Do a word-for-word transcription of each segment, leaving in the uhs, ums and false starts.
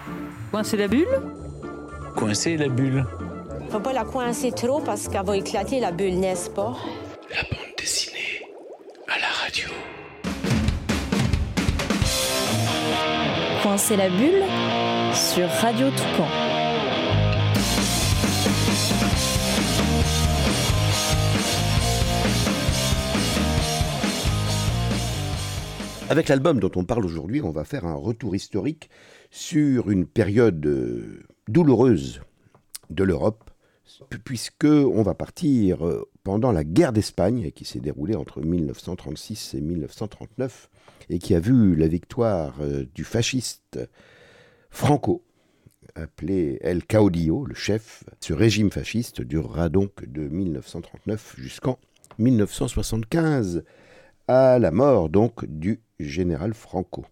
Coincer la bulle? Coincer la bulle. Faut pas la coincer trop parce qu'elle va éclater la bulle, n'est-ce pas? La bande dessinée à la radio. Coincer la bulle sur Radio Toucan. Avec l'album dont on parle aujourd'hui, on va faire un retour historique sur une période euh, douloureuse de l'Europe, puisque on va partir euh, pendant la guerre d'Espagne qui s'est déroulée entre dix-neuf cent trente-six et dix-neuf cent trente-neuf et qui a vu la victoire euh, du fasciste Franco, appelé El Caudillo, le chef. Ce régime fasciste durera donc de dix-neuf cent trente-neuf jusqu'en dix-neuf cent soixante-quinze, à la mort donc du général Franco.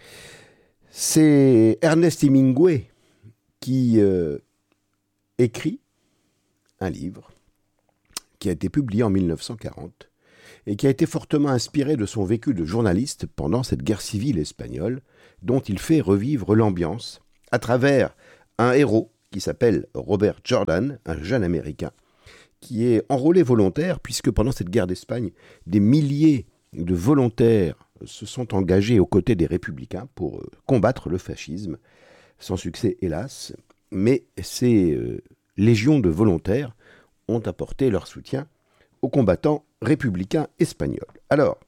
C'est Ernest Hemingway qui euh, écrit un livre qui a été publié en dix-neuf cent quarante et qui a été fortement inspiré de son vécu de journaliste pendant cette guerre civile espagnole, dont il fait revivre l'ambiance à travers un héros qui s'appelle Robert Jordan, un jeune Américain, qui est enrôlé volontaire, puisque pendant cette guerre d'Espagne, des milliers de volontaires se sont engagés aux côtés des républicains pour combattre le fascisme, sans succès hélas, mais ces euh, légions de volontaires ont apporté leur soutien aux combattants républicains espagnols. Alors,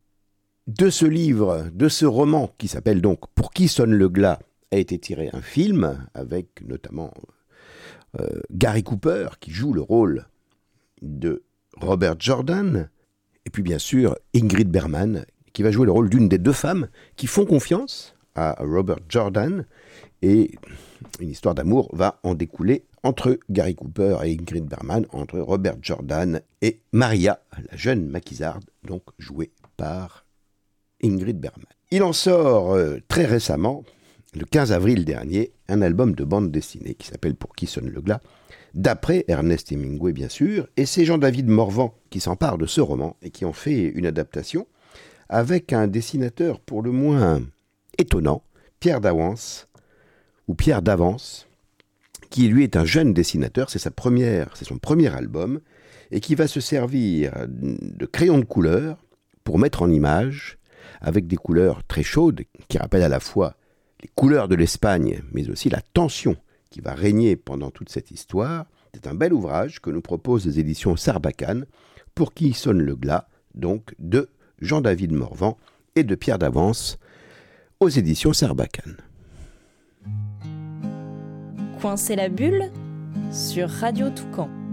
de ce livre, de ce roman qui s'appelle donc « Pour qui sonne le glas » a été tiré un film avec notamment euh, Gary Cooper qui joue le rôle de Robert Jordan, et puis bien sûr Ingrid Bergman qui va jouer le rôle d'une des deux femmes qui font confiance à Robert Jordan, et une histoire d'amour va en découler entre Gary Cooper et Ingrid Bergman, entre Robert Jordan et Maria, la jeune maquisarde, donc jouée par Ingrid Bergman. Il en sort euh, très récemment, le quinze avril dernier, un album de bande dessinée qui s'appelle « Pour qui sonne le glas », d'après Ernest Hemingway bien sûr, et c'est Jean-David Morvan qui s'empare de ce roman et qui en fait une adaptation avec un dessinateur pour le moins étonnant, Pierre d'Avance, ou Pierre d'Avance, qui lui est un jeune dessinateur, c'est sa première, c'est son premier album, et qui va se servir de crayons de couleur pour mettre en image, avec des couleurs très chaudes, qui rappellent à la fois les couleurs de l'Espagne, mais aussi la tension qui va régner pendant toute cette histoire. C'est un bel ouvrage que nous proposent les éditions Sarbacane, Pour qui sonne le glas, donc de Jean-David Morvan et de Pierre d'Avance, aux éditions Sarbacane. Coincer la bulle sur Radio Toucan.